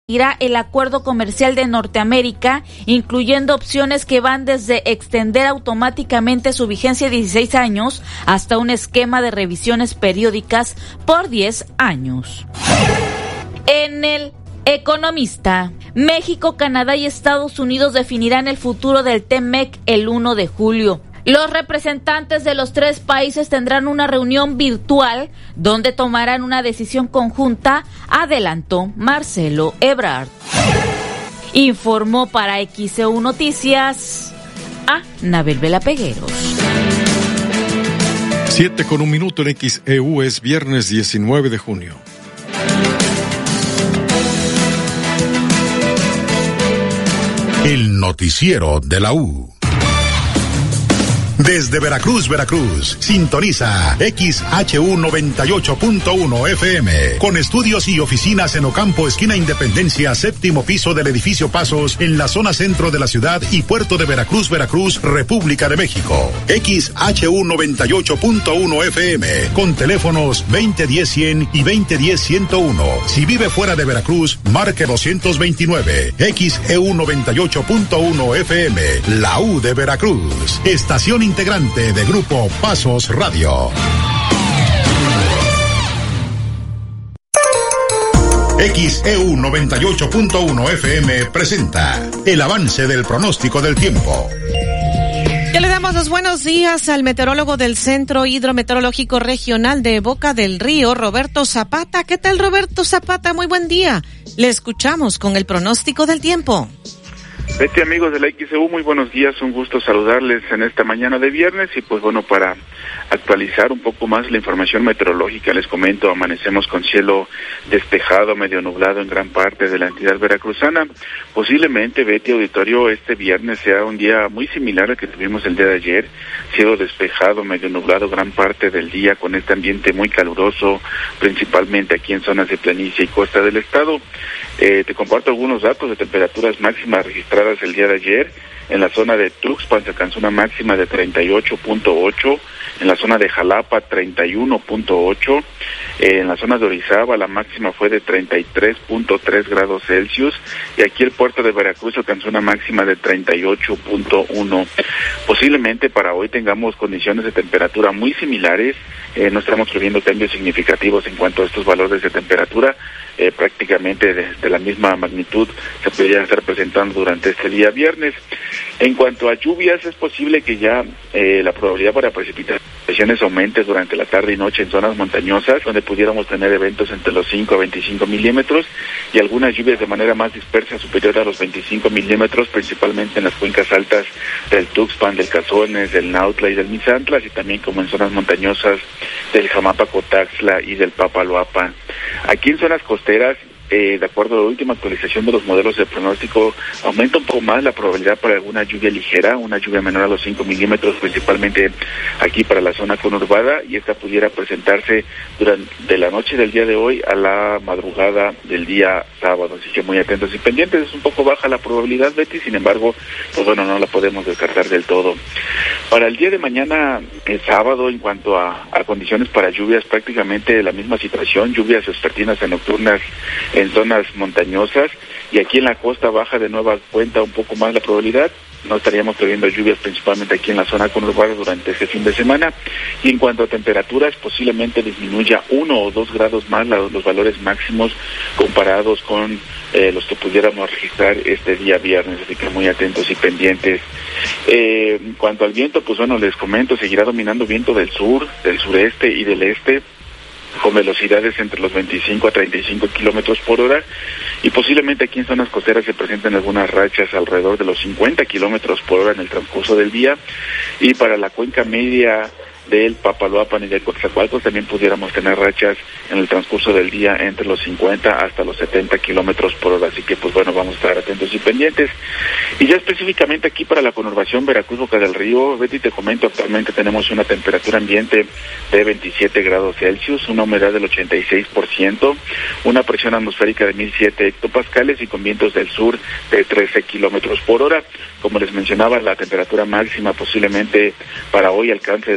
irá el acuerdo comercial de Norteamérica, incluyendo opciones que van desde extender automáticamente su vigencia de 16 años hasta un esquema de revisiones periódicas por 10 años. En el Economista, México, Canadá y Estados Unidos definirán el futuro del TEMEC el 1 de julio. Los representantes de los tres países tendrán una reunión virtual donde tomarán una decisión conjunta, adelantó Marcelo Ebrard. Informó para XEU Noticias a Nabel Vela Pegueros. 7:01 en XEU, es viernes 19 de junio. El noticiero de la U. Desde Veracruz, sintoniza XHU 98.1 FM, con estudios y oficinas en Ocampo, esquina Independencia, séptimo piso del edificio Pasos, en la zona centro de la ciudad y puerto de Veracruz, República de México. XHU 98.1 FM, con teléfonos 2010-100 y 2010-101. Si vive fuera de Veracruz, marque 229. XEU 98.1 FM, la U de Veracruz. Estación integrante de Grupo Pasos Radio. XEU 98.1 FM presenta el avance del pronóstico del tiempo. Ya le damos los buenos días al meteorólogo del Centro Hidrometeorológico Regional de Boca del Río, Roberto Zapata. ¿Qué tal, Roberto Zapata? Muy buen día. Le escuchamos con el pronóstico del tiempo. Betty, amigos de la XEU, muy buenos días, un gusto saludarles en esta mañana de viernes y pues bueno, para actualizar un poco más la información meteorológica, les comento, amanecemos con cielo despejado, medio nublado en gran parte de la entidad veracruzana. Posiblemente, Betty, auditorio, este viernes sea un día muy similar al que tuvimos el día de ayer, cielo despejado, medio nublado gran parte del día con este ambiente muy caluroso, principalmente aquí en zonas de planicie y costa del estado. Te comparto algunos datos de temperaturas máximas registradas el día de ayer. En la zona de Tuxpan se alcanzó una máxima de 38.8, en la zona de Jalapa 31.8, en la zona de Orizaba la máxima fue de 33.3 grados Celsius y aquí el puerto de Veracruz alcanzó una máxima de 38.1. Posiblemente para hoy tengamos condiciones de temperatura muy similares, no estamos previendo cambios significativos en cuanto a estos valores de temperatura, prácticamente de la misma magnitud se podría estar presentando durante este día viernes. En cuanto a lluvias, es posible que ya la probabilidad para precipitaciones aumente durante la tarde y noche en zonas montañosas, donde pudiéramos tener eventos entre los 5 a 25 milímetros y algunas lluvias de manera más dispersa superior a los 25 milímetros, principalmente en las cuencas altas del Tuxpan, del Cazones, del Nautla y del Misantlas, y también como en zonas montañosas del Jamapa-Cotaxla y del Papaloapan. Aquí en zonas costeras, de acuerdo a la última actualización de los modelos de pronóstico, aumenta un poco más la probabilidad para alguna lluvia ligera, una lluvia menor a los 5 milímetros, principalmente aquí para la zona conurbada, y esta pudiera presentarse durante la noche del día de hoy a la madrugada del día sábado, así que muy atentos y pendientes. Es un poco baja la probabilidad, Betty, sin embargo, pues bueno, no la podemos descartar del todo. Para el día de mañana, el sábado, en cuanto a condiciones para lluvias, prácticamente la misma situación, lluvias vespertinas y nocturnas en zonas montañosas, y aquí en la costa baja de nueva cuenta un poco más la probabilidad. No estaríamos previendo lluvias principalmente aquí en la zona conurbada durante este fin de semana, y en cuanto a temperaturas, posiblemente disminuya 1 o 2 grados más los valores máximos comparados con los que pudiéramos registrar este día viernes, así que muy atentos y pendientes. En cuanto al viento, pues bueno, les comento, seguirá dominando viento del sur, del sureste y del este, con velocidades entre los 25 a 35 kilómetros por hora, y posiblemente aquí en zonas costeras se presenten algunas rachas alrededor de los 50 kilómetros por hora en el transcurso del día, y para la cuenca media del Papaloapan y del Coatzacoalcos también pudiéramos tener rachas en el transcurso del día entre los 50 hasta los 70 kilómetros por hora, así que pues bueno, vamos a estar atentos y pendientes. Y ya específicamente aquí para la conurbación Veracruz, Boca del Río, Betty, te comento, actualmente tenemos una temperatura ambiente de 27 grados Celsius, una humedad del 86%, una presión atmosférica de 1007 hectopascales y con vientos del sur de 13 kilómetros por hora. Como les mencionaba, la temperatura máxima posiblemente para hoy alcance de nueva cuenta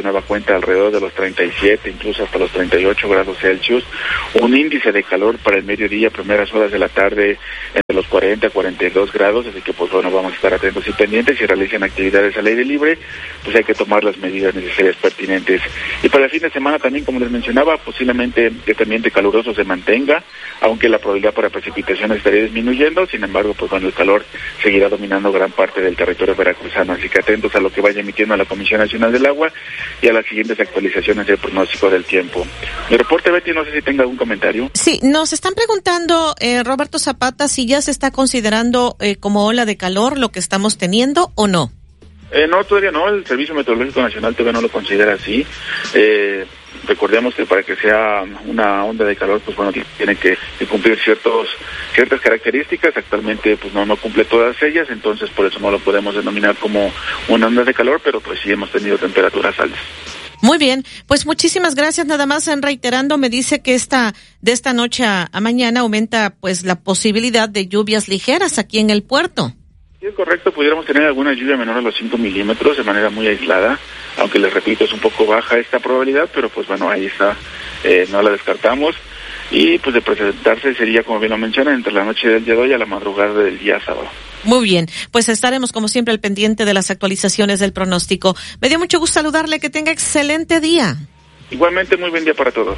encuentra alrededor de los 37, incluso hasta los 38 grados Celsius. Un índice de calor para el mediodía, primeras horas de la tarde, entre los 40 a 42 grados, así que pues bueno, vamos a estar atentos y pendientes. Si realizan actividades al aire libre, pues hay que tomar las medidas necesarias pertinentes. Y para el fin de semana también, como les mencionaba, posiblemente que el ambiente caluroso se mantenga, aunque la probabilidad para precipitaciones estaría disminuyendo. Sin embargo, pues bueno, el calor seguirá dominando gran parte del territorio veracruzano, así que atentos a lo que vaya emitiendo la Comisión Nacional del Agua y a las siguientes actualizaciones del pronóstico del tiempo. Mi reporte, Betty, no sé si tenga algún comentario. Sí, nos están preguntando, Roberto Zapata, si ya se está considerando como ola de calor lo que estamos teniendo o no. No, todavía no. El Servicio Meteorológico Nacional todavía no lo considera así. Recordemos que para que sea una onda de calor, pues bueno, tiene que cumplir ciertas características. Actualmente pues no cumple todas ellas, entonces por eso no lo podemos denominar como una onda de calor, pero pues sí hemos tenido temperaturas altas. Muy bien, pues muchísimas gracias. Nada más reiterando, me dice que de esta noche a mañana aumenta pues la posibilidad de lluvias ligeras aquí en el puerto. Sí, es correcto, pudiéramos tener alguna lluvia menor a los 5 milímetros de manera muy aislada, aunque les repito, es un poco baja esta probabilidad, pero pues bueno, ahí está, no la descartamos. Y pues de presentarse sería, como bien lo mencionan, entre la noche del día de hoy a la madrugada del día sábado. Muy bien, pues estaremos como siempre al pendiente de las actualizaciones del pronóstico. Me dio mucho gusto saludarle, que tenga excelente día. Igualmente, muy buen día para todos.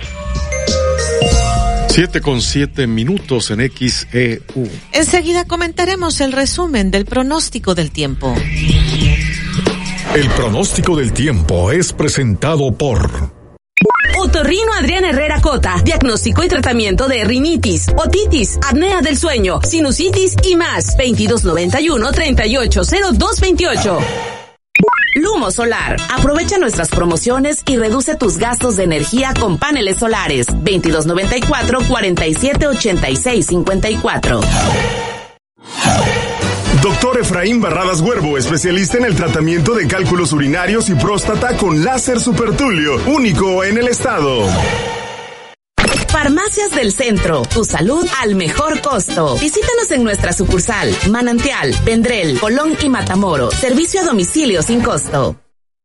7:07 en XEU. Enseguida comentaremos el resumen del pronóstico del tiempo. El pronóstico del tiempo es presentado por Otorrino Adrián Herrera Cota, diagnóstico y tratamiento de rinitis, otitis, apnea del sueño, sinusitis y más. 2291-380228. Lumo Solar. Aprovecha nuestras promociones y reduce tus gastos de energía con paneles solares. 2294-478654. Doctor Efraín Barradas Huervo, especialista en el tratamiento de cálculos urinarios y próstata con láser supertulio, único en el estado. Farmacias del Centro, tu salud al mejor costo. Visítanos en nuestra sucursal, Manantial, Vendrell, Colón y Matamoros. Servicio a domicilio sin costo.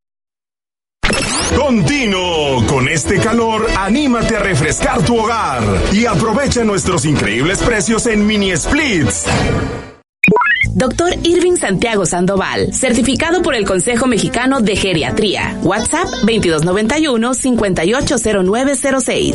Continuo, con este calor, anímate a refrescar tu hogar y aprovecha nuestros increíbles precios en mini splits. Doctor Irving Santiago Sandoval, certificado por el Consejo Mexicano de Geriatría. WhatsApp 2291-580906.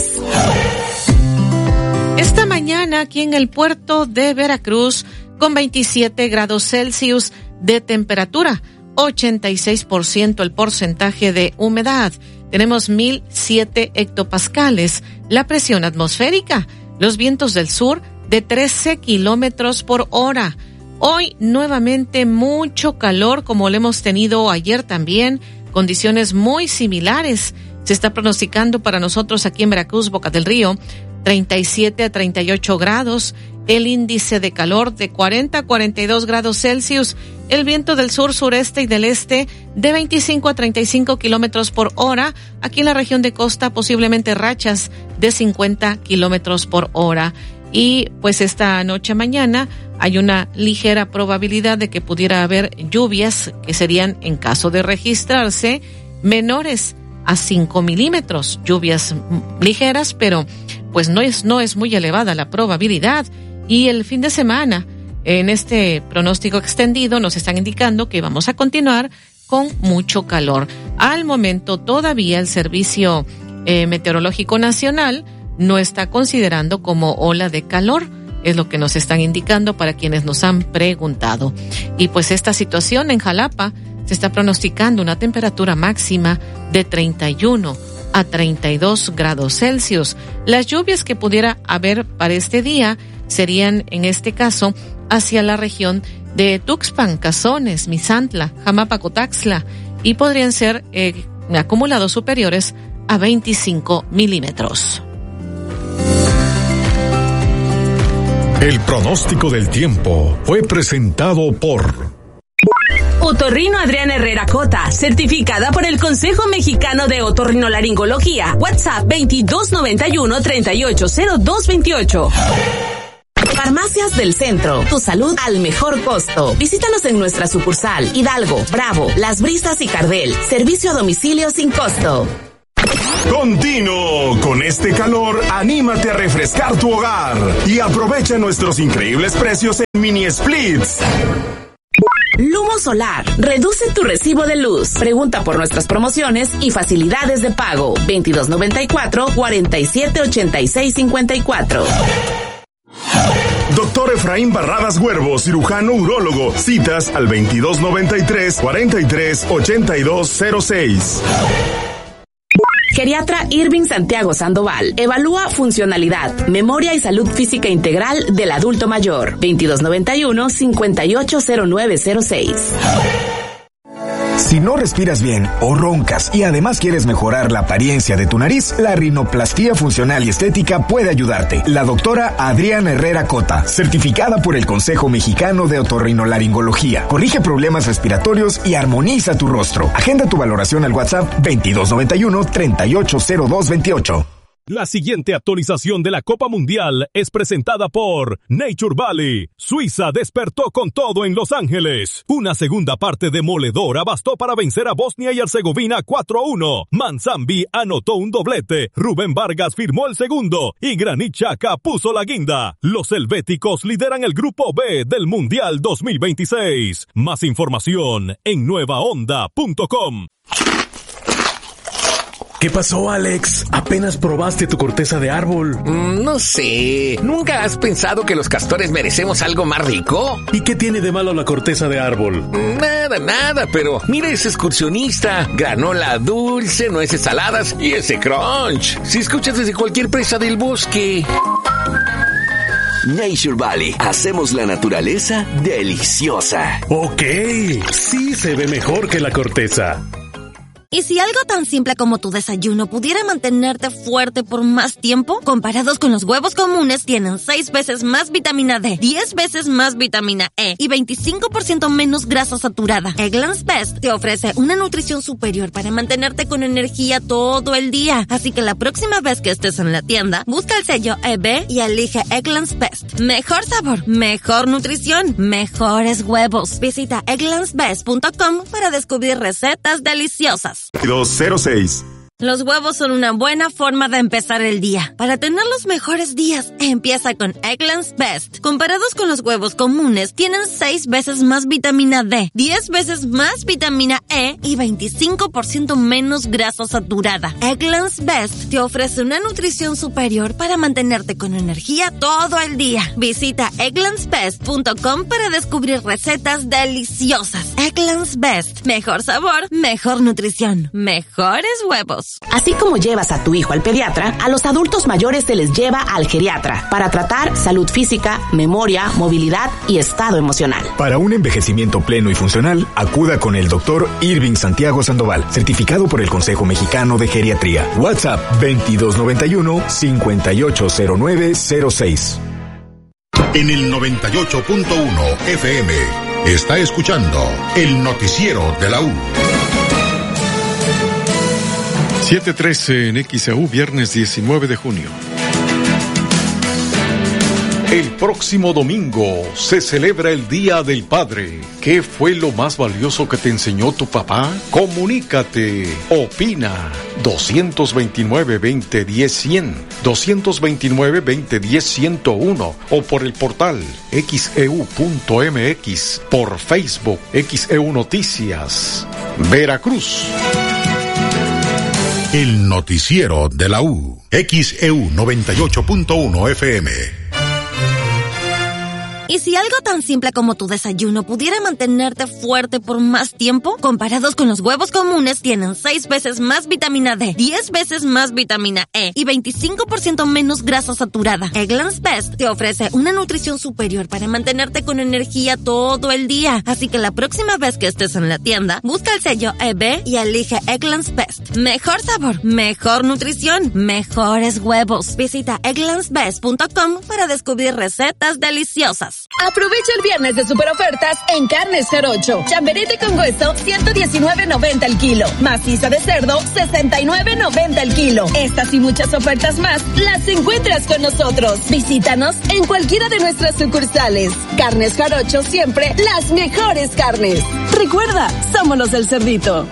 Esta mañana aquí en el puerto de Veracruz, con 27 grados Celsius de temperatura, 86% el porcentaje de humedad. Tenemos 1007 hectopascales. La presión atmosférica, los vientos del sur de 13 kilómetros por hora. Hoy nuevamente mucho calor, como lo hemos tenido ayer también, condiciones muy similares. Se está pronosticando para nosotros aquí en Veracruz, Boca del Río, 37 a 38 grados, el índice de calor de 40 a 42 grados Celsius, el viento del sur, sureste y del este de 25 a 35 kilómetros por hora. Aquí en la región de costa posiblemente rachas de 50 kilómetros por hora. Y pues esta noche a mañana hay una ligera probabilidad de que pudiera haber lluvias que serían, en caso de registrarse, menores a 5 milímetros. Lluvias ligeras, pero pues no es muy elevada la probabilidad. Y el fin de semana, en este pronóstico extendido, nos están indicando que vamos a continuar con mucho calor. Al momento todavía el Servicio Meteorológico Nacional no está considerando como ola de calor, es lo que nos están indicando para quienes nos han preguntado. Y pues esta situación en Jalapa se está pronosticando una temperatura máxima de 31 a 32 grados Celsius. Las lluvias que pudiera haber para este día serían, en este caso, hacia la región de Tuxpan, Cazones, Misantla, Jamapa, Cotaxtla, y podrían ser acumulados superiores a 25 milímetros. El pronóstico del tiempo fue presentado por Otorrino Adrián Herrera Cota, certificada por el Consejo Mexicano de Otorrinolaringología. WhatsApp 2291-380228. Farmacias del Centro, tu salud al mejor costo. Visítanos en nuestra sucursal Hidalgo, Bravo, Las Brisas y Cardel. Servicio a domicilio sin costo. Continuo. Con este calor, anímate a refrescar tu hogar y aprovecha nuestros increíbles precios en mini splits. Lumo Solar, reduce tu recibo de luz. Pregunta por nuestras promociones y facilidades de pago. 2294-478654. Doctor Efraín Barradas Huervo, cirujano urólogo. Citas al 2293-438206. Geriatra Irving Santiago Sandoval. Evalúa funcionalidad, memoria y salud física integral del adulto mayor. 2291-580906. Si no respiras bien o roncas y además quieres mejorar la apariencia de tu nariz, la rinoplastia funcional y estética puede ayudarte. La doctora Adriana Herrera Cota, certificada por el Consejo Mexicano de Otorrinolaringología. Corrige problemas respiratorios y armoniza tu rostro. Agenda tu valoración al WhatsApp 2291-380228. La siguiente actualización de la Copa Mundial es presentada por Nature Valley. Suiza despertó con todo en Los Ángeles. Una segunda parte demoledora bastó para vencer a Bosnia y Herzegovina 4-1. Manzambi anotó un doblete. Rubén Vargas firmó el segundo y Granit Xhaka puso la guinda. Los helvéticos lideran el grupo B del Mundial 2026. Más información en nuevaonda.com. ¿Qué pasó, Alex? ¿Apenas probaste tu corteza de árbol? No sé. ¿Nunca has pensado que los castores merecemos algo más rico? ¿Y qué tiene de malo la corteza de árbol? Nada, pero mira ese excursionista. Granola dulce, nueces saladas y ese crunch. Si escuchas desde cualquier presa del bosque. Nature Valley. Hacemos la naturaleza deliciosa. Ok, sí se ve mejor que la corteza. ¿Y si algo tan simple como tu desayuno pudiera mantenerte fuerte por más tiempo? Comparados con los huevos comunes, tienen 6 veces más vitamina D, 10 veces más vitamina E y 25% menos grasa saturada. Eggland's Best te ofrece una nutrición superior para mantenerte con energía todo el día. Así que la próxima vez que estés en la tienda, busca el sello EB y elige Eggland's Best. Mejor sabor, mejor nutrición, mejores huevos. Visita egglandsbest.com para descubrir recetas deliciosas. 206. Los huevos son una buena forma de empezar el día. Para tener los mejores días, empieza con Eggland's Best. Comparados con los huevos comunes, tienen 6 veces más vitamina D, 10 veces más vitamina E y 25% menos grasa saturada. Eggland's Best te ofrece una nutrición superior para mantenerte con energía todo el día. Visita egglandsbest.com para descubrir recetas deliciosas. Eggland's Best. Mejor sabor, mejor nutrición, mejores huevos. Así como llevas a tu hijo al pediatra, a los adultos mayores se les lleva al geriatra para tratar salud física, memoria, movilidad y estado emocional. Para un envejecimiento pleno y funcional, acuda con el doctor Irving Santiago Sandoval, certificado por el Consejo Mexicano de Geriatría. WhatsApp 2291-580906. En el 98.1 FM está escuchando el noticiero de la U. 7:13 en XEU, viernes 19 de junio. El próximo domingo se celebra el Día del Padre. ¿Qué fue lo más valioso que te enseñó tu papá? Comunícate, opina. 229-2010-100, 229-2010-101 o por el portal xeu.mx, por Facebook XEU Noticias, Veracruz. El noticiero de la U. XEU 98.1 FM. ¿Y si algo tan simple como tu desayuno pudiera mantenerte fuerte por más tiempo? Comparados con los huevos comunes, tienen 6 veces más vitamina D, 10 veces más vitamina E y 25% menos grasa saturada. Eggland's Best te ofrece una nutrición superior para mantenerte con energía todo el día. Así que la próxima vez que estés en la tienda, busca el sello EB y elige Eggland's Best. Mejor sabor, mejor nutrición, mejores huevos. Visita egglandsbest.com para descubrir recetas deliciosas. más. Aprovecha el viernes de super ofertas en Carnes Jarocho. Chamberete con hueso, 119.90 el kilo. Maciza de cerdo, 69.90 el kilo. Estas y muchas ofertas más las encuentras con nosotros. Visítanos en cualquiera de nuestras sucursales. Carnes Jarocho, siempre las mejores carnes. Recuerda, somos los del Cerdito.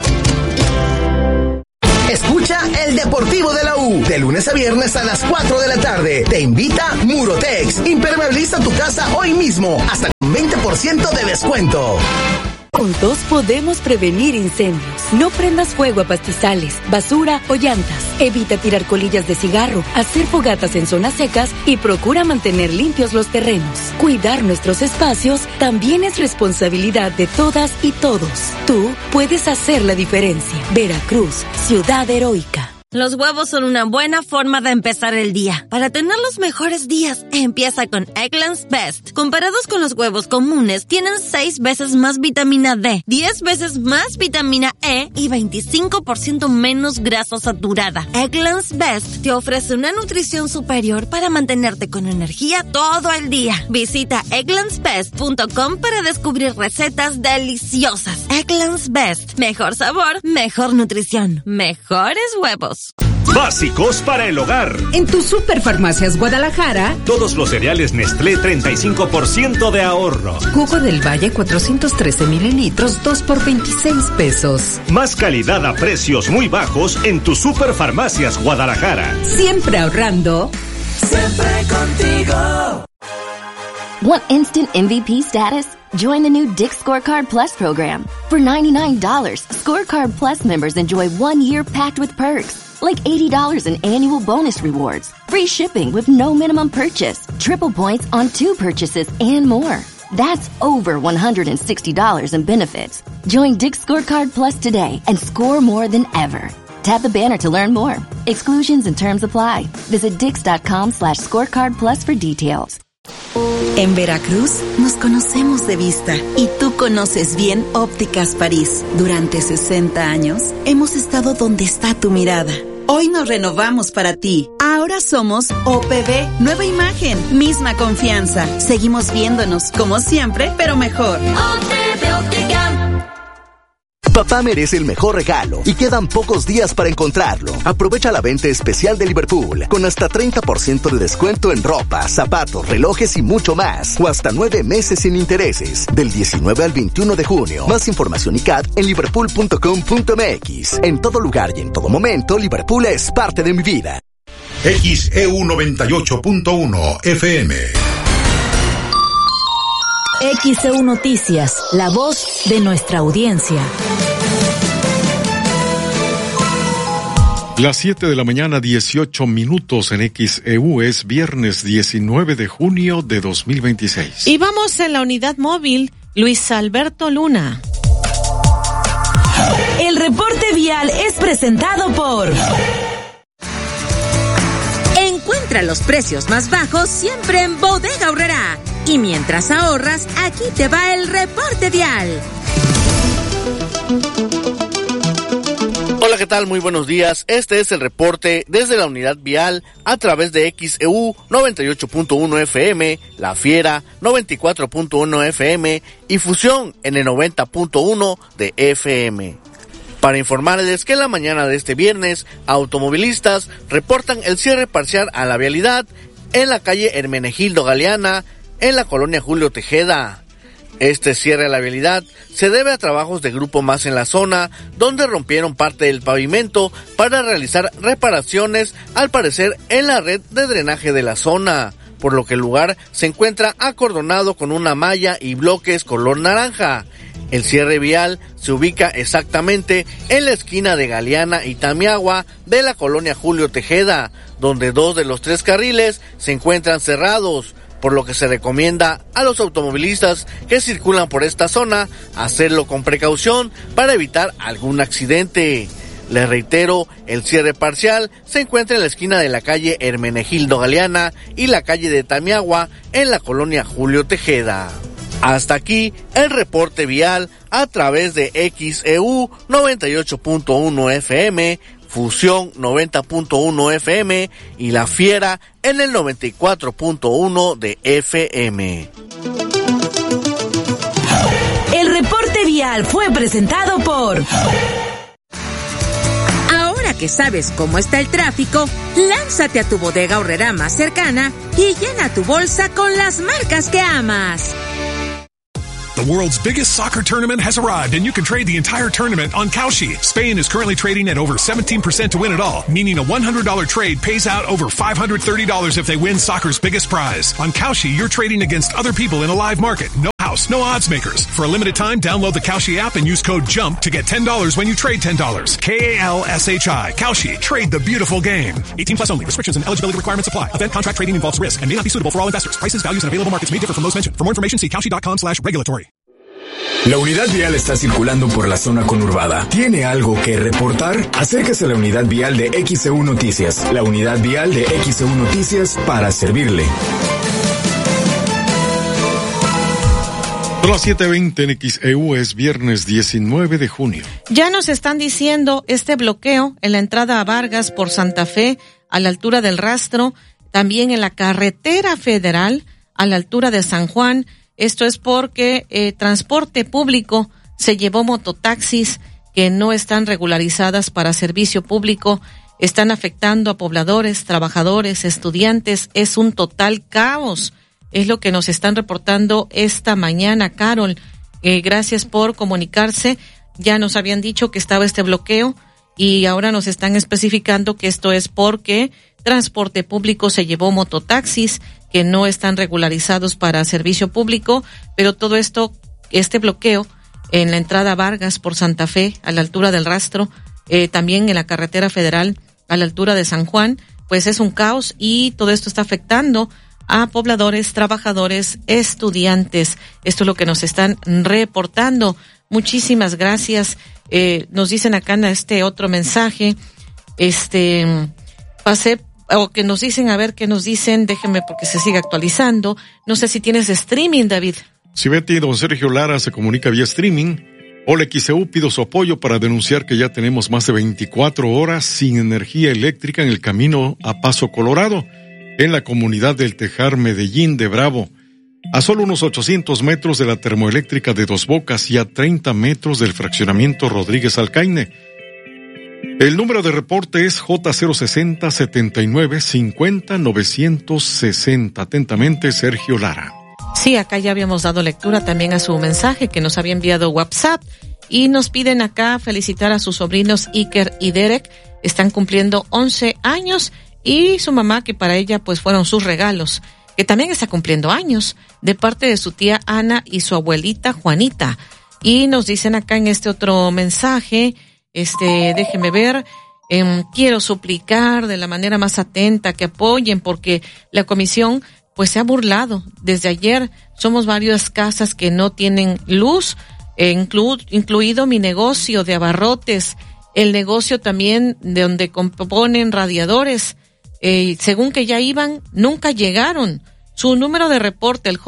Escucha el Deportivo de la U, de lunes a viernes a las 4 de la tarde. Te invita Murotex. Impermeabiliza tu casa hoy mismo, hasta con 20% de descuento. Juntos podemos prevenir incendios. No prendas fuego a pastizales, basura o llantas. Evita tirar colillas de cigarro, hacer fogatas en zonas secas y procura mantener limpios los terrenos. Cuidar nuestros espacios también es responsabilidad de todas y todos. Tú puedes hacer la diferencia. Veracruz, ciudad heroica. Los huevos son una buena forma de empezar el día. Para tener los mejores días, empieza con Eggland's Best. Comparados con los huevos comunes, tienen 6 veces más vitamina D, 10 veces más vitamina E y 25% menos grasa saturada. Eggland's Best te ofrece una nutrición superior para mantenerte con energía todo el día. Visita egglandsbest.com para descubrir recetas deliciosas. Eggland's Best. Mejor sabor, mejor nutrición, mejores huevos. Básicos para el hogar. En tu Superfarmacias Guadalajara, todos los cereales Nestlé 35% de ahorro. Jugo del Valle 413 mililitros, 2 por 26 pesos. Más calidad a precios muy bajos en tu Superfarmacias Guadalajara. Siempre ahorrando. Siempre contigo. Want instant MVP status? Join the new Dick's Scorecard Plus program. For $99, Scorecard Plus members enjoy 1 year packed with perks, like $80 in annual bonus rewards, free shipping with no minimum purchase, triple points on 2 purchases, and more. That's over $160 in benefits. Join Dick's Scorecard Plus today and score more than ever. Tap the banner to learn more. Exclusions and terms apply. Visit Dix.com/scorecard plus for details. En Veracruz nos conocemos de vista y tú conoces bien Ópticas París. Durante 60 años hemos estado donde está tu mirada. Hoy nos renovamos para ti. Ahora somos OPB, nueva imagen, misma confianza. Seguimos viéndonos como siempre, pero mejor. OPB Óptica. Papá merece el mejor regalo y quedan pocos días para encontrarlo. Aprovecha la venta especial de Liverpool con hasta 30% de descuento en ropa, zapatos, relojes y mucho más. O hasta 9 meses sin intereses. Del 19 al 21 de junio. Más información y CAT en liverpool.com.mx. En todo lugar y en todo momento, Liverpool es parte de mi vida. XEU 98.1 FM. XEU Noticias, la voz de nuestra audiencia. Las 7 de la mañana, 18 minutos en XEU, es viernes 19 de junio de 2026. Y vamos en la unidad móvil, Luis Alberto Luna. El reporte vial es presentado por... Encuentra los precios más bajos siempre en Bodega Aurrerá. Y mientras ahorras, aquí te va el reporte vial. Hola, ¿qué tal? Muy buenos días. Este es el reporte desde la unidad vial a través de XEU 98.1 FM, La Fiera 94.1 FM y Fusión en el 90.1 de FM. Para informarles que la mañana de este viernes, automovilistas reportan el cierre parcial a la vialidad en la calle Hermenegildo Galeana, en la colonia Julio Tejeda. Este cierre a la vialidad se debe a trabajos de Grupo Más en la zona, donde rompieron parte del pavimento para realizar reparaciones, al parecer en la red de drenaje de la zona, por lo que el lugar se encuentra acordonado con una malla y bloques color naranja. El cierre vial se ubica exactamente en la esquina de Galeana y Tamiagua de la colonia Julio Tejeda, donde 2 de los 3 carriles se encuentran cerrados, por lo que se recomienda a los automovilistas que circulan por esta zona hacerlo con precaución para evitar algún accidente. Les reitero, el cierre parcial se encuentra en la esquina de la calle Hermenegildo Galeana y la calle de Tamiagua en la colonia Julio Tejeda. Hasta aquí el reporte vial a través de XEU 98.1 FM, Fusión 90.1 FM y La Fiera en el 94.1 de FM. Vial fue presentado por... Ahora que sabes cómo está el tráfico, lánzate a tu bodega horrera más cercana y llena tu bolsa con las marcas que amas. The world's biggest soccer tournament has arrived, and you can trade the entire tournament on Kalshi. Spain is currently trading at over 17% to win it all, meaning a $100 trade pays out over $530 if they win soccer's biggest prize. On Kalshi, you're trading against other people in a live market. No house, no odds makers. For a limited time, download the Kalshi app and use code JUMP to get $10 when you trade $10. Kalshi. Kalshi. Trade the beautiful game. 18 plus only. Restrictions and eligibility requirements apply. Event contract trading involves risk and may not be suitable for all investors. Prices, values, and available markets may differ from those mentioned. For more information, see kalshi.com/regulatory. La unidad vial está circulando por la zona conurbada. ¿Tiene algo que reportar? Acérquese a la unidad vial de XEU Noticias. La unidad vial de XEU Noticias para servirle. Son las 7:20 en XEU, es viernes 19 de junio. Ya nos están diciendo este bloqueo en la entrada a Vargas por Santa Fe, a la altura del Rastro, también en la carretera federal, a la altura de San Juan. Esto es porque transporte público se llevó mototaxis que no están regularizadas para servicio público, están afectando a pobladores, trabajadores, estudiantes. Es un total caos, es lo que nos están reportando esta mañana, Carol. Gracias por comunicarse. Ya nos habían dicho que estaba este bloqueo y ahora nos están especificando que esto es porque transporte público se llevó mototaxis que no están regularizados para servicio público, pero todo esto, este bloqueo en la entrada a Vargas por Santa Fe, a la altura del Rastro, también en la carretera federal, a la altura de San Juan, pues es un caos y todo esto está afectando a pobladores, trabajadores, estudiantes. Esto es lo que nos están reportando. Muchísimas gracias. Nos dicen acá en este otro mensaje, o que nos dicen, a ver qué nos dicen, déjenme porque se sigue actualizando. No sé si tienes streaming, David. Si Betty, don Sergio Lara se comunica vía streaming. Hola XEU, pido su apoyo para denunciar que ya tenemos más de 24 horas sin energía eléctrica en el camino a Paso Colorado, en la comunidad del Tejar Medellín de Bravo, a solo unos 800 metros de la termoeléctrica de Dos Bocas y a 30 metros del fraccionamiento Rodríguez Alcaine. El número de reporte es J060-79-50-960. Atentamente, Sergio Lara. Sí, acá ya habíamos dado lectura también a su mensaje que nos había enviado WhatsApp y nos piden acá felicitar a sus sobrinos Iker y Derek. Están cumpliendo 11 años y su mamá, que para ella pues fueron sus regalos, que también está cumpliendo años, de parte de su tía Ana y su abuelita Juanita. Y nos dicen acá en este otro mensaje, déjeme ver, quiero suplicar de la manera más atenta que apoyen porque la comisión pues se ha burlado. Desde ayer somos varias casas que no tienen luz, incluido mi negocio de abarrotes, el negocio también de donde componen radiadores, según que ya iban, nunca llegaron. Su número de reporte, el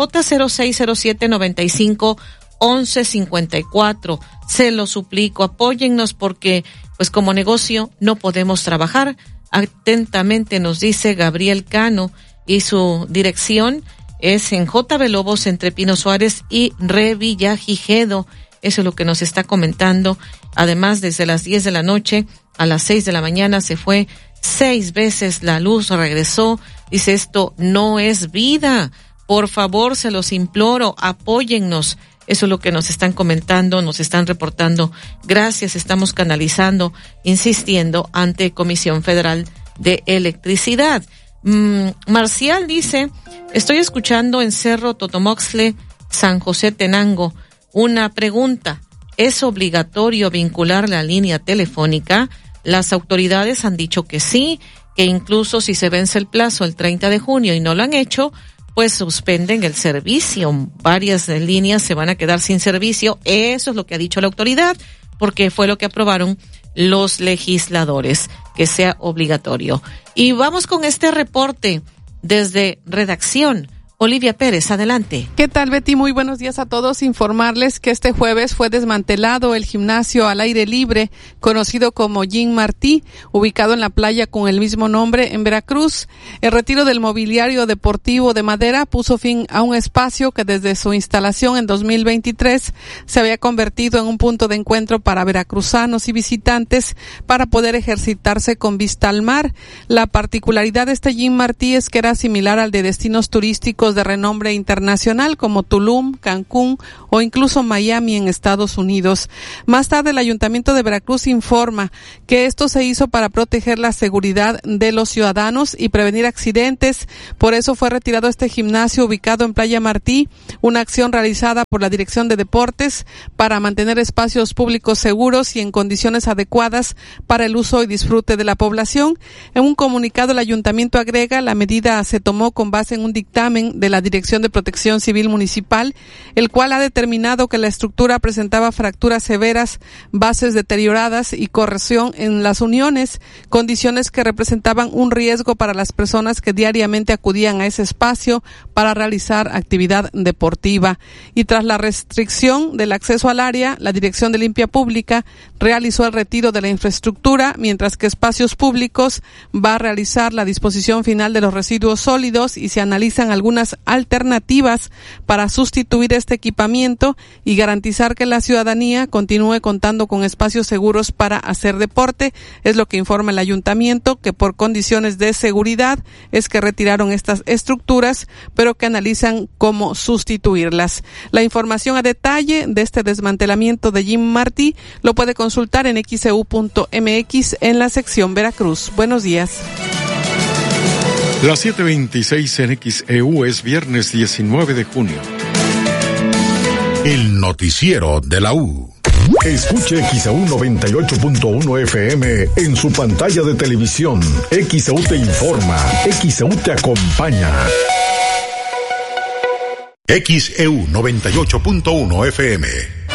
J0607951154. Se lo suplico, apóyennos porque pues como negocio no podemos trabajar. Atentamente nos dice Gabriel Cano y su dirección es en JB Lobos entre Pino Suárez y Revillagigedo. Eso es lo que nos está comentando. Además, desde las 10 de la noche a las 6 de la mañana se fue 6 veces la luz, regresó. Dice, esto no es vida. Por favor, se los imploro, apóyennos. Eso es lo que nos están comentando, nos están reportando. Gracias, estamos canalizando, insistiendo ante Comisión Federal de Electricidad. Marcial dice, estoy escuchando en Cerro Totomoxtle, San José Tenango. Una pregunta, ¿es obligatorio vincular la línea telefónica? Las autoridades han dicho que sí, que incluso si se vence el plazo el 30 de junio y no lo han hecho, pues suspenden el servicio. Varias líneas se van a quedar sin servicio. Eso es lo que ha dicho la autoridad, porque fue lo que aprobaron los legisladores, que sea obligatorio. Y vamos con este reporte desde redacción. Olivia Pérez, adelante. ¿Qué tal, Betty? Muy buenos días a todos. Informarles que este jueves fue desmantelado el gimnasio al aire libre, conocido como Jim Martí, ubicado en la playa con el mismo nombre en Veracruz. El retiro del mobiliario deportivo de madera puso fin a un espacio que desde su instalación en 2023 se había convertido en un punto de encuentro para veracruzanos y visitantes para poder ejercitarse con vista al mar. La particularidad de este Jim Martí es que era similar al de destinos turísticos de renombre internacional como Tulum, Cancún o incluso Miami en Estados Unidos. Más tarde, el Ayuntamiento de Veracruz informa que esto se hizo para proteger la seguridad de los ciudadanos y prevenir accidentes. Por eso fue retirado este gimnasio ubicado en Playa Martí, una acción realizada por la Dirección de Deportes para mantener espacios públicos seguros y en condiciones adecuadas para el uso y disfrute de la población. En un comunicado, el Ayuntamiento agrega, la medida se tomó con base en un dictamen de la Dirección de Protección Civil Municipal, el cual ha determinado que la estructura presentaba fracturas severas, bases deterioradas y corrosión en las uniones, condiciones que representaban un riesgo para las personas que diariamente acudían a ese espacio para realizar actividad deportiva. Y tras la restricción del acceso al área, la Dirección de Limpia Pública realizó el retiro de la infraestructura, mientras que Espacios Públicos va a realizar la disposición final de los residuos sólidos y se analizan algunas alternativas para sustituir este equipamiento y garantizar que la ciudadanía continúe contando con espacios seguros para hacer deporte. Es lo que informa el ayuntamiento, que por condiciones de seguridad es que retiraron estas estructuras, pero que analizan cómo sustituirlas. La información a detalle de este desmantelamiento de Jim Martí lo puede consultar en xeu.mx en la sección Veracruz. Buenos días. Las 7:26 en XEU, es viernes 19 de junio. El noticiero de la U. Escuche XEU 98.1 FM en su pantalla de televisión. XEU te informa, XEU te acompaña. XEU 98.1 FM.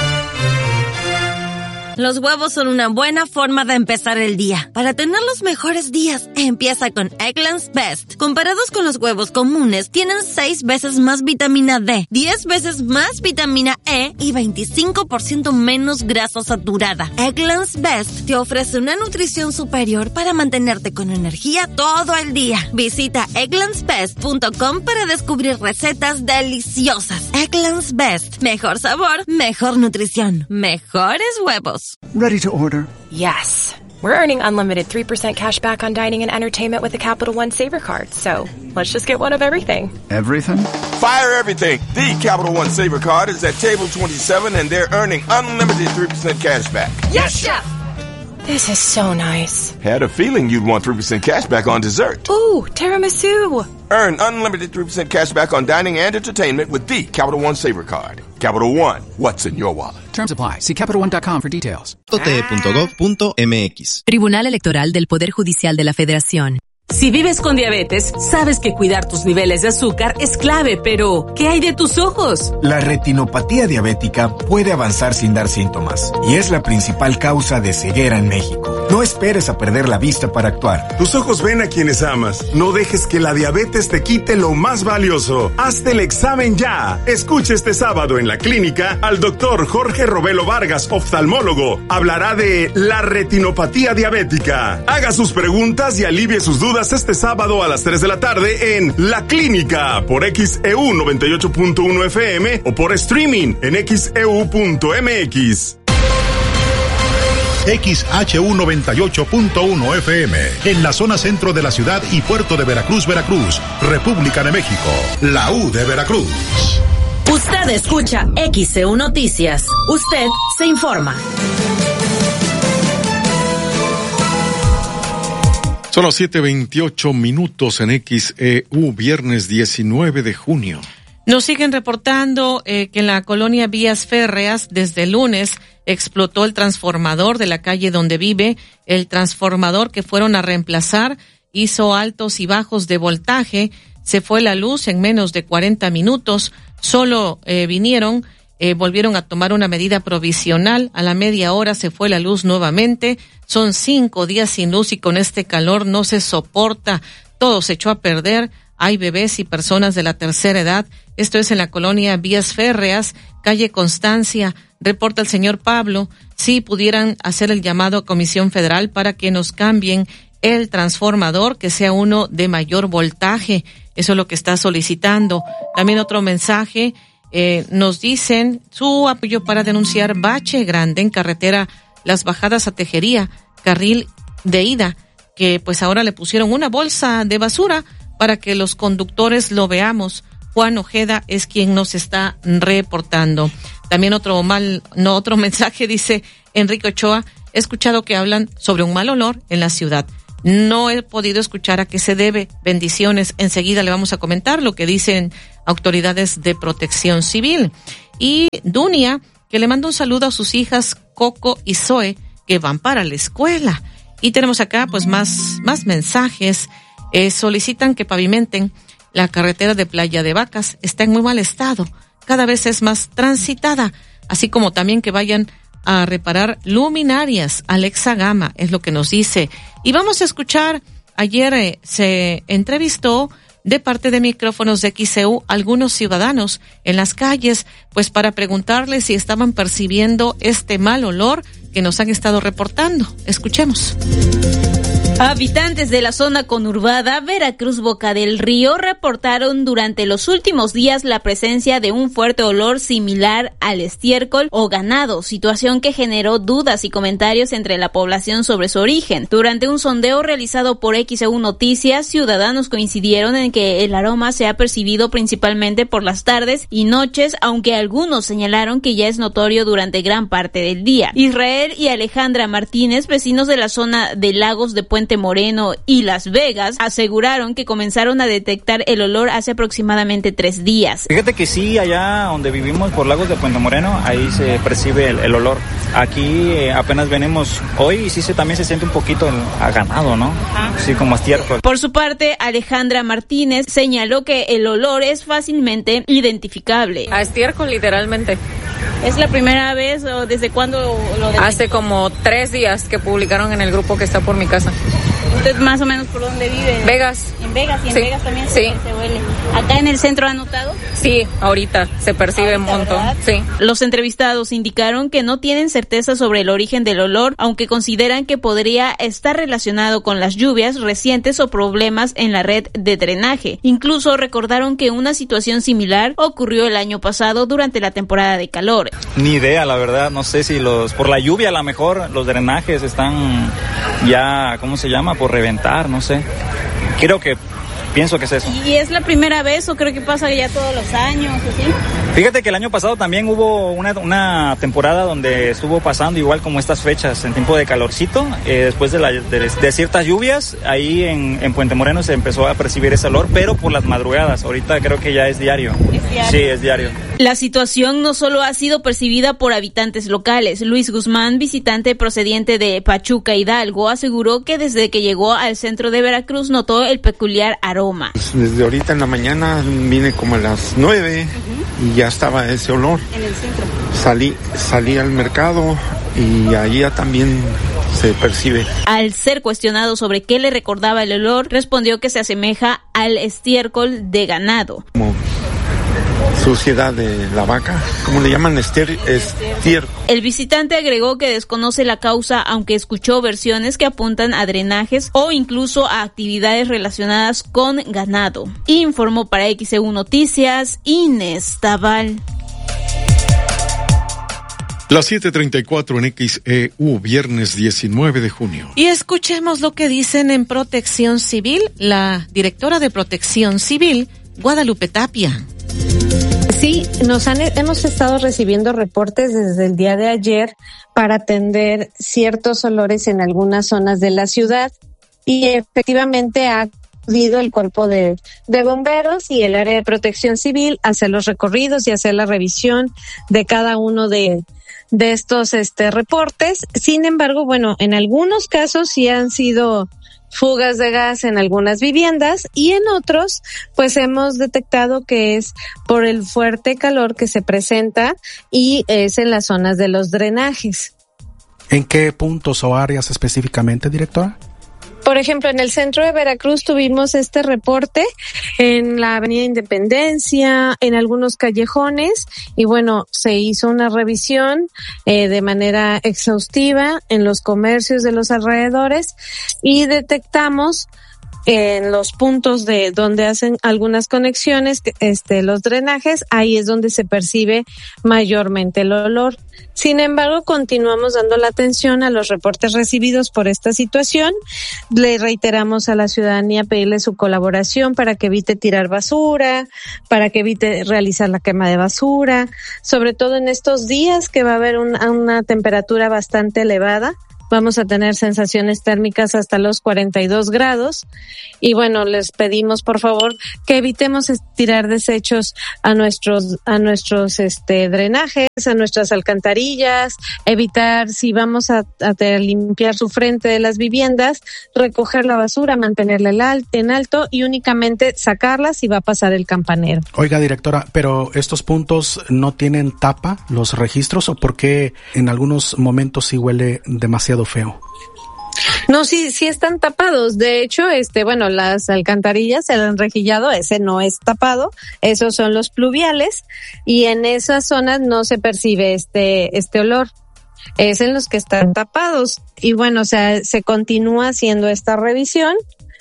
Los huevos son una buena forma de empezar el día. Para tener los mejores días, empieza con Eggland's Best. Comparados con los huevos comunes, tienen 6 veces más vitamina D, 10 veces más vitamina E y 25% menos grasa saturada. Eggland's Best te ofrece una nutrición superior para mantenerte con energía todo el día. Visita egglandsbest.com para descubrir recetas deliciosas. Eggland's Best. Mejor sabor, mejor nutrición, mejores huevos. Ready to order? Yes. We're earning unlimited 3% cash back on dining and entertainment with the Capital One Saver Card, so let's just get one of everything. Everything? Fire everything! The Capital One Saver Card is at table 27 and they're earning unlimited 3% cash back. Yes, Chef! This is so nice. Had a feeling you'd want 3% cash back on dessert. Ooh, tiramisu! Earn unlimited 3% cash back on dining and entertainment with the Capital One Saver Card. Capital One, what's in your wallet? Terms apply. See CapitalOne.com for details. .te.gov.mx. Tribunal Electoral del Poder Judicial de la Federación. Si vives con diabetes, sabes que cuidar tus niveles de azúcar es clave, pero ¿qué hay de tus ojos? La retinopatía diabética puede avanzar sin dar síntomas y es la principal causa de ceguera en México. No esperes a perder la vista para actuar. Tus ojos ven a quienes amas. No dejes que la diabetes te quite lo más valioso. Hazte el examen ya. Escucha este sábado en la clínica al doctor Jorge Robelo Vargas, oftalmólogo. Hablará de la retinopatía diabética. Haga sus preguntas y alivie sus dudas este sábado a las 3 de la tarde en La Clínica por XEU 98.1 FM o por streaming en xeu.mx. XHU 98.1 FM, en la zona centro de la ciudad y puerto de Veracruz, Veracruz, República de México, la U de Veracruz. Usted escucha XEU Noticias. Usted se informa. Son las 7:28 en XEU, viernes 19 de junio. Nos siguen reportando que en la colonia Vías Férreas, desde el lunes, explotó el transformador de la calle donde vive. El transformador que fueron a reemplazar hizo altos y bajos de voltaje. Se fue la luz en menos de 40 minutos. Solo volvieron a tomar una medida provisional. A la media hora se fue la luz nuevamente. Son 5 días sin luz y con este calor no se soporta. Todo se echó a perder. hay bebés y personas de la tercera edad. Esto es en la colonia Vías Férreas, calle Constancia. Reporta el señor Pablo, si pudieran hacer el llamado a Comisión Federal para que nos cambien el transformador, que sea uno de mayor voltaje. Eso es lo que está solicitando. También otro mensaje, nos dicen su apoyo para denunciar bache grande en carretera Las Bajadas a Tejería, carril de ida, que pues ahora le pusieron una bolsa de basura para que los conductores lo veamos. Juan Ojeda es quien nos está reportando. También otro mensaje dice Enrique Ochoa, he escuchado que hablan sobre un mal olor en la ciudad. No he podido escuchar a qué se debe. Bendiciones. Enseguida le vamos a comentar lo que dicen autoridades de protección civil. Y Dunia, que le manda un saludo a sus hijas Coco y Zoe, que van para la escuela. Y tenemos acá pues más mensajes. Solicitan que pavimenten la carretera de Playa de Vacas. Está en muy mal estado. Cada vez es más transitada. Así como también que vayan a reparar luminarias. Alexa Gama es lo que nos dice. Y vamos a escuchar, ayer se entrevistó de parte de micrófonos de XEU algunos ciudadanos en las calles, pues para preguntarles si estaban percibiendo este mal olor que nos han estado reportando. Escuchemos. Habitantes de la zona conurbada Veracruz Boca del Río reportaron durante los últimos días la presencia de un fuerte olor similar al estiércol o ganado, situación que generó dudas y comentarios entre la población sobre su origen. Durante un sondeo realizado por XEU Noticias, ciudadanos coincidieron en que el aroma se ha percibido principalmente por las tardes y noches, aunque algunos señalaron que ya es notorio durante gran parte del día. Israel y Alejandra Martínez, vecinos de la zona de Lagos de Puente Moreno y Las Vegas, aseguraron que comenzaron a detectar el olor hace aproximadamente 3 días. Fíjate que sí, allá donde vivimos por Lagos de Puente Moreno, ahí se percibe el olor. Aquí apenas venimos hoy y sí también se siente un poquito a ganado, ¿no? Sí, como estiércol. Por su parte, Alejandra Martínez señaló que el olor es fácilmente identificable. A estiércol, literalmente. ¿Es la primera vez o desde cuándo lo detectó? Hace como 3 días que publicaron en el grupo que está por mi casa. ¿Usted más o menos por dónde vive? Vegas. En Vegas, y en sí. Vegas también sí. se huele. ¿Acá en el centro ha notado? Sí, ahorita se percibe un montón. ¿Verdad? Sí. Los entrevistados indicaron que no tienen certeza sobre el origen del olor, aunque consideran que podría estar relacionado con las lluvias recientes o problemas en la red de drenaje. Incluso recordaron que una situación similar ocurrió el año pasado durante la temporada de calor. Ni idea, la verdad, no sé si por la lluvia a lo mejor los drenajes están ya, ¿cómo se llama? Por reventar, no sé. Pienso que es eso. ¿Y es la primera vez o creo que pasa ya todos los años así? Fíjate que el año pasado también hubo una temporada donde estuvo pasando igual como estas fechas, en tiempo de calorcito, después de ciertas lluvias, ahí en Puente Moreno se empezó a percibir ese olor, pero por las madrugadas. Ahorita creo que ya es diario. ¿Es diario? Sí, es diario. La situación no solo ha sido percibida por habitantes locales. Luis Guzmán, visitante procediente de Pachuca, Hidalgo, aseguró que desde que llegó al centro de Veracruz notó el peculiar aroma. Desde ahorita en la mañana vine como a las 9 y ya estaba ese olor. En el centro. Salí al mercado y allí también se percibe. Al ser cuestionado sobre qué le recordaba el olor, respondió que se asemeja al estiércol de ganado. Como suciedad de la vaca, ¿cómo le llaman? Estiércol. El visitante agregó que desconoce la causa, aunque escuchó versiones que apuntan a drenajes o incluso a actividades relacionadas con ganado. Informó para XEU Noticias, Inés Tabal. Las 7:34 en XEU, viernes 19 de junio. Y escuchemos lo que dicen en Protección Civil, la directora de Protección Civil, Guadalupe Tapia. Sí, hemos estado recibiendo reportes desde el día de ayer para atender ciertos olores en algunas zonas de la ciudad y efectivamente ha acudido el cuerpo de bomberos y el área de Protección Civil a hacer los recorridos y hacer la revisión de cada uno de estos reportes. Sin embargo, bueno, en algunos casos sí han sido fugas de gas en algunas viviendas y en otros pues hemos detectado que es por el fuerte calor que se presenta y es en las zonas de los drenajes. ¿En qué puntos o áreas específicamente, directora? Por ejemplo, en el centro de Veracruz tuvimos este reporte en la Avenida Independencia, en algunos callejones, y bueno, se hizo una revisión de manera exhaustiva en los comercios de los alrededores y detectamos en los puntos de donde hacen algunas conexiones, los drenajes, ahí es donde se percibe mayormente el olor. Sin embargo, continuamos dando la atención a los reportes recibidos por esta situación. Le reiteramos a la ciudadanía pedirle su colaboración para que evite tirar basura, para que evite realizar la quema de basura, sobre todo en estos días que va a haber una temperatura bastante elevada. Vamos a tener sensaciones térmicas hasta los 42 grados. Y bueno, les pedimos por favor que evitemos tirar desechos a nuestros drenajes, a nuestras alcantarillas, evitar, si vamos a limpiar su frente de las viviendas, recoger la basura, mantenerla en alto y únicamente sacarla si va a pasar el campanero. Oiga, directora, pero estos puntos no tienen tapa, los registros, ¿o por qué en algunos momentos sí huele demasiado feo? No, sí están tapados. De hecho, las alcantarillas, el enrejillado, ese no es tapado. Esos son los pluviales y en esas zonas no se percibe este olor. Es en los que están tapados. Y bueno, o sea, se continúa haciendo esta revisión,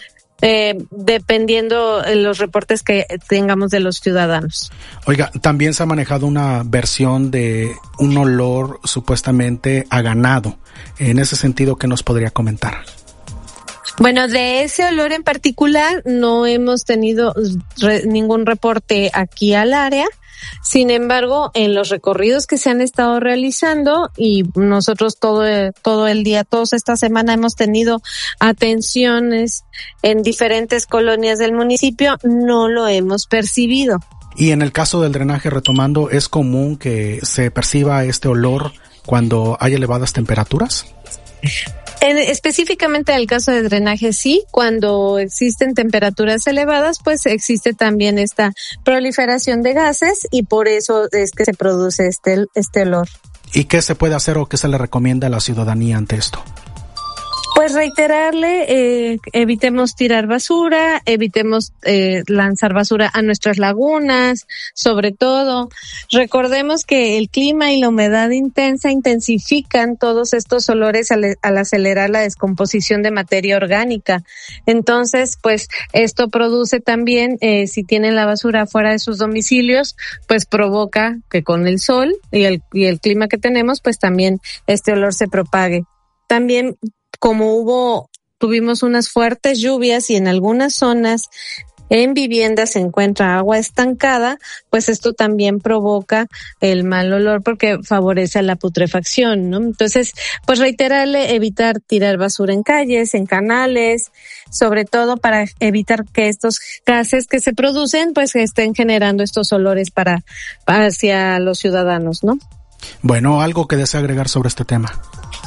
dependiendo de los reportes que tengamos de los ciudadanos. Oiga, también se ha manejado una versión de un olor supuestamente a ganado. En ese sentido, ¿qué nos podría comentar? Bueno, de ese olor en particular no hemos tenido ningún reporte aquí al área. Sin embargo, en los recorridos que se han estado realizando y nosotros todo el día, toda esta semana hemos tenido atenciones en diferentes colonias del municipio, no lo hemos percibido. Y en el caso del drenaje, retomando, ¿es común que se perciba este olor cuando hay elevadas temperaturas? Específicamente en el caso de drenaje, sí, cuando existen temperaturas elevadas, pues existe también esta proliferación de gases y por eso es que se produce este olor. ¿Y qué se puede hacer o qué se le recomienda a la ciudadanía ante esto? Pues reiterarle, evitemos tirar basura, evitemos lanzar basura a nuestras lagunas, sobre todo. Recordemos que el clima y la humedad intensa intensifican todos estos olores al acelerar la descomposición de materia orgánica. Entonces, pues esto produce también, si tienen la basura fuera de sus domicilios, pues provoca que con el sol y el clima que tenemos, pues también este olor se propague. También, como tuvimos unas fuertes lluvias y en algunas zonas en viviendas se encuentra agua estancada, pues esto también provoca el mal olor porque favorece la putrefacción, ¿no? Entonces, pues reiterarle, evitar tirar basura en calles, en canales, sobre todo para evitar que estos gases que se producen, pues estén generando estos olores hacia los ciudadanos, ¿no? Bueno, algo que desea agregar sobre este tema.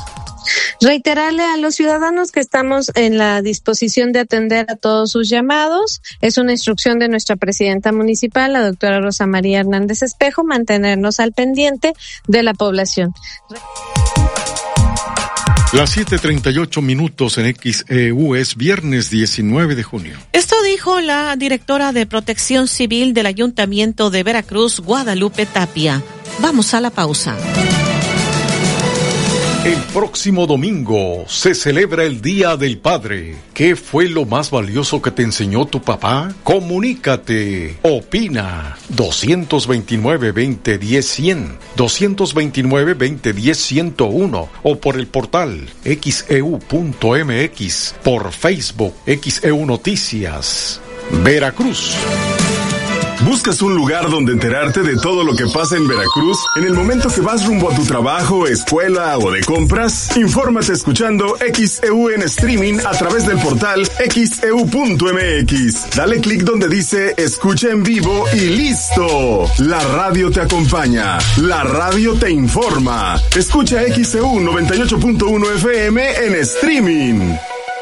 Reiterarle a los ciudadanos que estamos en la disposición de atender a todos sus llamados. Es una instrucción de nuestra presidenta municipal, la doctora Rosa María Hernández Espejo, mantenernos al pendiente de la población. Las 7:38 en XEU, es viernes 19 de junio. Esto dijo la directora de Protección Civil del Ayuntamiento de Veracruz, Guadalupe Tapia. Vamos a la pausa. El próximo domingo se celebra el Día del Padre. ¿Qué fue lo más valioso que te enseñó tu papá? Comunícate. Opina. 229-2010-100, 229-2010-101 o por el portal xeu.mx, por Facebook XEU Noticias. Veracruz. ¿Buscas un lugar donde enterarte de todo lo que pasa en Veracruz en el momento que vas rumbo a tu trabajo, escuela o de compras? Infórmate escuchando XEU en streaming a través del portal xeu.mx. Dale clic donde dice Escucha en vivo y ¡listo! La radio te acompaña. La radio te informa. Escucha XEU 98.1 FM en streaming.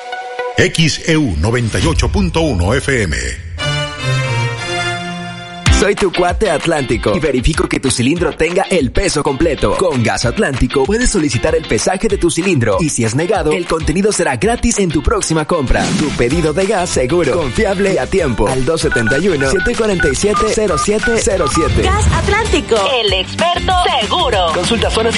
XEU 98.1 FM. Soy tu cuate Atlántico y verifico que tu cilindro tenga el peso completo. Con Gas Atlántico puedes solicitar el pesaje de tu cilindro y si es negado, el contenido será gratis en tu próxima compra. Tu pedido de gas seguro, confiable y a tiempo. Al 271-747-0707. Gas Atlántico, el experto seguro. Consulta zonas